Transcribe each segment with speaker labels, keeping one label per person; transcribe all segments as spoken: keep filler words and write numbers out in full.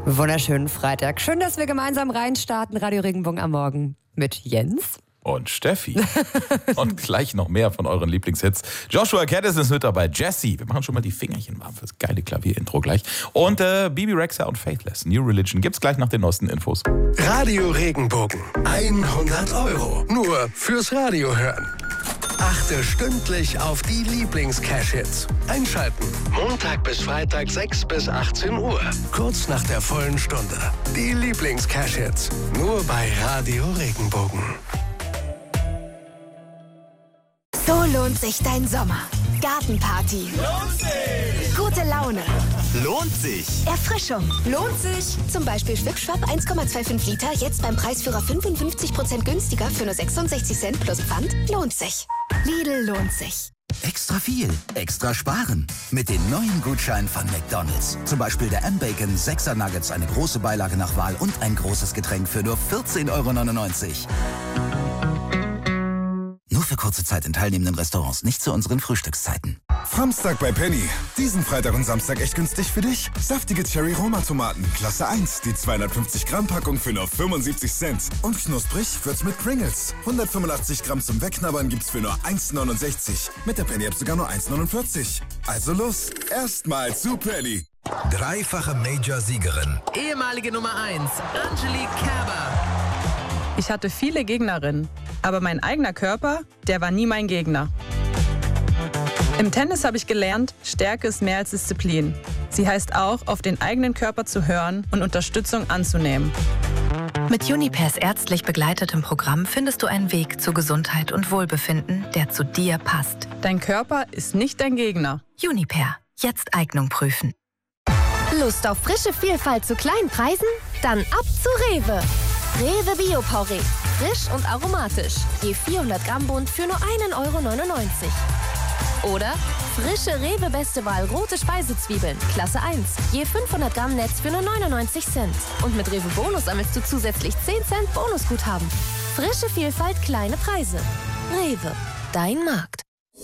Speaker 1: Wunderschönen Freitag. Schön, dass wir gemeinsam reinstarten. Radio Regenbogen am Morgen mit Jens.
Speaker 2: Und Steffi. Und gleich noch mehr von euren Lieblingshits. Joshua Caddis ist mit dabei. Jesse. Wir machen schon mal die Fingerchen warm fürs geile Klavier-Intro gleich. Und äh, Bibi Rexha und Faithless. New Religion gibt's gleich nach den neuesten Infos.
Speaker 3: Radio Regenbogen. hundert Euro. Nur fürs Radio hören. Achte stündlich auf die Lieblings-Cash-Hits. Einschalten. Montag bis Freitag sechs bis achtzehn Uhr. Kurz nach der vollen Stunde. Die Lieblings-Cash-Hits. Nur bei Radio Regenbogen.
Speaker 4: So lohnt sich dein Sommer. Gartenparty.
Speaker 5: Lohnt sich.
Speaker 4: Gute Laune.
Speaker 5: Lohnt sich.
Speaker 4: Erfrischung. Lohnt sich. Zum Beispiel Schwipschwapp eins Komma fünfundzwanzig Liter, jetzt beim Preisführer fünfundfünfzig Prozent günstiger für nur sechsundsechzig Cent plus Pfand. Lohnt sich. Lidl lohnt sich.
Speaker 6: Extra viel, extra sparen. Mit den neuen Gutscheinen von McDonald's. Zum Beispiel der M-Bacon, sechser Nuggets, eine große Beilage nach Wahl und ein großes Getränk für nur vierzehn Euro neunundneunzig. Nur für kurze Zeit in teilnehmenden Restaurants, nicht zu unseren Frühstückszeiten.
Speaker 7: Samstag bei Penny. Diesen Freitag und Samstag echt günstig für dich. Saftige Cherry-Roma-Tomaten, Klasse eins. Die zweihundertfünfzig Gramm Packung für nur fünfundsiebzig Cent. Und knusprig wird's mit Pringles. hundertfünfundachtzig Gramm zum Wegknabbern gibt's für nur eins neunundsechzig. Mit der Penny-App sogar nur eins neunundvierzig. Also los, erstmal zu Penny.
Speaker 3: Dreifache Major-Siegerin.
Speaker 8: Ehemalige Nummer eins, Angelique Kerber.
Speaker 9: Ich hatte viele Gegnerinnen, aber mein eigener Körper, der war nie mein Gegner. Im Tennis habe ich gelernt, Stärke ist mehr als Disziplin. Sie heißt auch, auf den eigenen Körper zu hören und Unterstützung anzunehmen.
Speaker 10: Mit Junipers ärztlich begleitetem Programm findest du einen Weg zu Gesundheit und Wohlbefinden, der zu dir passt.
Speaker 9: Dein Körper ist nicht dein Gegner.
Speaker 10: Juniper. Jetzt Eignung prüfen.
Speaker 4: Lust auf frische Vielfalt zu kleinen Preisen? Dann ab zu Rewe. Rewe Bio-Porree. Frisch und aromatisch. Je vierhundert Gramm Bund für nur ein Euro neunundneunzig. Oder frische Rewe Beste Wahl rote Speisezwiebeln. Klasse eins. Je fünfhundert Gramm Netz für nur neunundneunzig Cent. Und mit Rewe Bonus sammelst du zusätzlich zehn Cent Bonusguthaben. Frische Vielfalt, kleine Preise. Rewe. Dein Markt.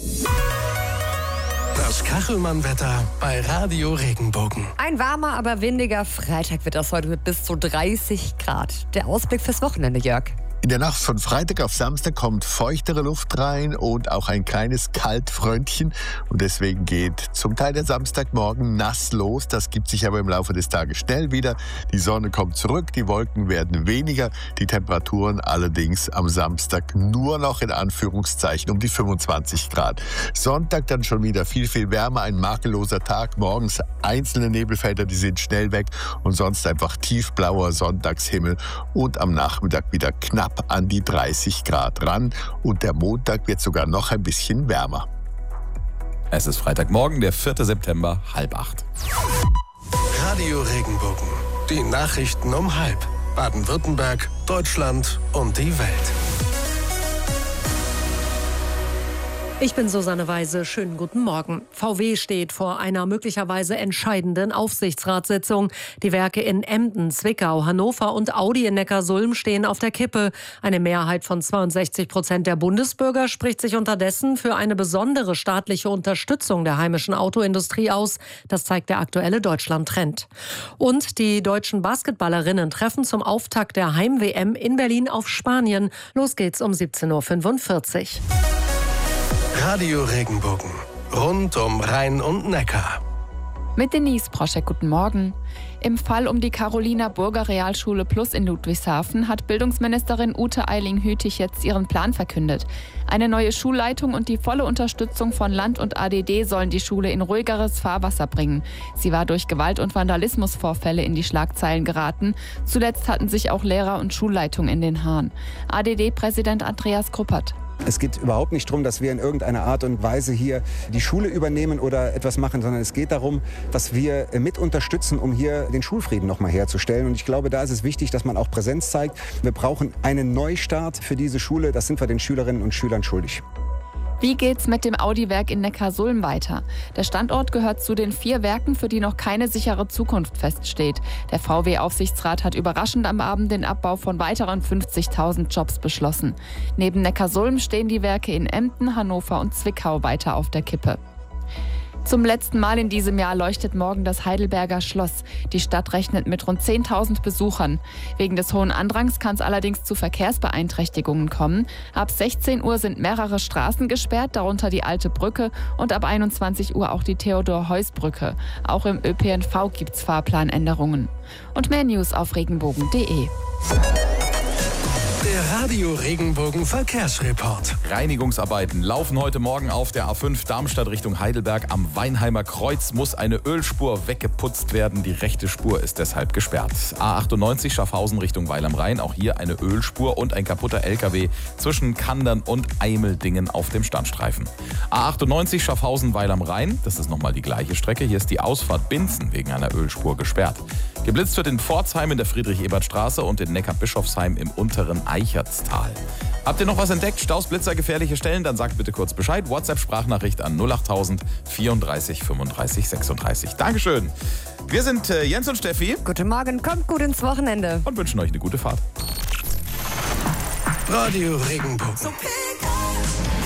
Speaker 3: Das Kachelmann-Wetter bei Radio Regenbogen.
Speaker 1: Ein warmer, aber windiger Freitag wird das heute mit bis zu dreißig Grad. Der Ausblick fürs Wochenende, Jörg.
Speaker 11: In der Nacht von Freitag auf Samstag kommt feuchtere Luft rein und auch ein kleines Kaltfröntchen. Und deswegen geht zum Teil der Samstagmorgen nass los. Das gibt sich aber im Laufe des Tages schnell wieder. Die Sonne kommt zurück, die Wolken werden weniger. Die Temperaturen allerdings am Samstag nur noch in Anführungszeichen um die fünfundzwanzig Grad. Sonntag dann schon wieder viel, viel wärmer. Ein makelloser Tag. Morgens einzelne Nebelfelder, die sind schnell weg. Und sonst einfach tiefblauer Sonntagshimmel. Und am Nachmittag wieder knapp an die dreißig Grad ran und der Montag wird sogar noch ein bisschen wärmer.
Speaker 2: Es ist Freitagmorgen, der vierte September, halb acht.
Speaker 3: Radio Regenbogen. Die Nachrichten um halb. Baden-Württemberg, Deutschland und die Welt.
Speaker 12: Ich bin Susanne Weise. Schönen guten Morgen. V W steht vor einer möglicherweise entscheidenden Aufsichtsratssitzung. Die Werke in Emden, Zwickau, Hannover und Audi in Neckarsulm stehen auf der Kippe. Eine Mehrheit von zweiundsechzig Prozent der Bundesbürger spricht sich unterdessen für eine besondere staatliche Unterstützung der heimischen Autoindustrie aus. Das zeigt der aktuelle Deutschland-Trend. Und die deutschen Basketballerinnen treffen zum Auftakt der Heim-W M in Berlin auf Spanien. Los geht's um siebzehn Uhr fünfundvierzig.
Speaker 3: Radio Regenbogen. Rund um Rhein und Neckar.
Speaker 13: Mit Denise Proschek, guten Morgen. Im Fall um die Carolina Burger Realschule Plus in Ludwigshafen hat Bildungsministerin Ute Eiling-Hütig jetzt ihren Plan verkündet. Eine neue Schulleitung und die volle Unterstützung von Land und A D D sollen die Schule in ruhigeres Fahrwasser bringen. Sie war durch Gewalt- und Vandalismusvorfälle in die Schlagzeilen geraten. Zuletzt hatten sich auch Lehrer und Schulleitung in den Haaren. A D D-Präsident Andreas Kruppert.
Speaker 14: Es geht überhaupt nicht darum, dass wir in irgendeiner Art und Weise hier die Schule übernehmen oder etwas machen, sondern es geht darum, dass wir mit unterstützen, um hier den Schulfrieden noch mal herzustellen. Und ich glaube, da ist es wichtig, dass man auch Präsenz zeigt. Wir brauchen einen Neustart für diese Schule. Das sind wir den Schülerinnen und Schülern schuldig.
Speaker 13: Wie geht's mit dem Audi-Werk in Neckarsulm weiter? Der Standort gehört zu den vier Werken, für die noch keine sichere Zukunft feststeht. Der V W-Aufsichtsrat hat überraschend am Abend den Abbau von weiteren fünfzigtausend Jobs beschlossen. Neben Neckarsulm stehen die Werke in Emden, Hannover und Zwickau weiter auf der Kippe. Zum letzten Mal in diesem Jahr leuchtet morgen das Heidelberger Schloss. Die Stadt rechnet mit rund zehntausend Besuchern. Wegen des hohen Andrangs kann es allerdings zu Verkehrsbeeinträchtigungen kommen. Ab sechzehn Uhr sind mehrere Straßen gesperrt, darunter die Alte Brücke und ab einundzwanzig Uhr auch die Theodor-Heuss-Brücke. Auch im Ö P N V gibt es Fahrplanänderungen. Und mehr News auf regenbogen punkt de.
Speaker 3: Der Radio Regenbogen Verkehrsreport.
Speaker 2: Reinigungsarbeiten laufen heute Morgen auf der A fünf Darmstadt Richtung Heidelberg. Am Weinheimer Kreuz muss eine Ölspur weggeputzt werden. Die rechte Spur ist deshalb gesperrt. A achtundneunzig Schaffhausen Richtung Weil am Rhein. Auch hier eine Ölspur und ein kaputter L K W zwischen Kandern und Eimeldingen auf dem Standstreifen. A achtundneunzig Schaffhausen Weil am Rhein. Das ist nochmal die gleiche Strecke. Hier ist die Ausfahrt Binzen wegen einer Ölspur gesperrt. Geblitzt wird in Pforzheim in der Friedrich-Ebert-Straße und in Neckarbischofsheim im unteren Eichertstal. Habt ihr noch was entdeckt? Staus, Blitzer, gefährliche Stellen? Dann sagt bitte kurz Bescheid. WhatsApp-Sprachnachricht an null achttausend vierunddreißig fünfunddreißig sechsunddreißig. Dankeschön. Wir sind äh, Jens und Steffi.
Speaker 1: Guten Morgen, kommt gut ins Wochenende.
Speaker 2: Und wünschen euch eine gute Fahrt.
Speaker 3: Radio Regenbogen.